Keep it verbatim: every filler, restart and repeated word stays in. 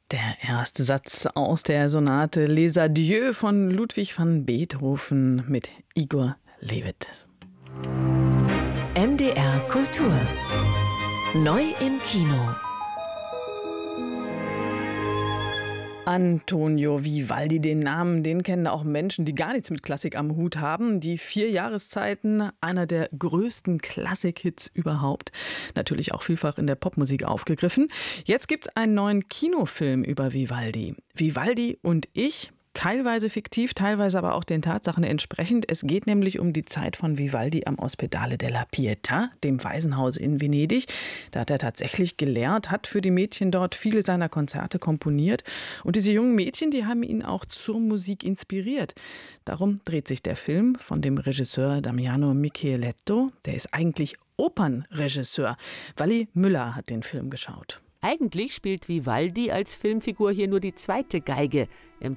Der erste Satz aus der Sonate Les Adieux von Ludwig van Beethoven mit Igor Levit. N D R Kultur. Neu im Kino. Antonio Vivaldi, den Namen, den kennen auch Menschen, die gar nichts mit Klassik am Hut haben. Die vier Jahreszeiten, einer der größten Klassikhits überhaupt. Natürlich auch vielfach in der Popmusik aufgegriffen. Jetzt gibt's einen neuen Kinofilm über Vivaldi. Vivaldi und ich. Teilweise fiktiv, teilweise aber auch den Tatsachen entsprechend. Es geht nämlich um die Zeit von Vivaldi am Ospedale della Pietà, dem Waisenhaus in Venedig. Da hat er tatsächlich gelehrt, hat für die Mädchen dort viele seiner Konzerte komponiert. Und diese jungen Mädchen, die haben ihn auch zur Musik inspiriert. Darum dreht sich der Film von dem Regisseur Damiano Micheletto. Der ist eigentlich Opernregisseur. Walli Müller hat den Film geschaut. Eigentlich spielt Vivaldi als Filmfigur hier nur die zweite Geige. Im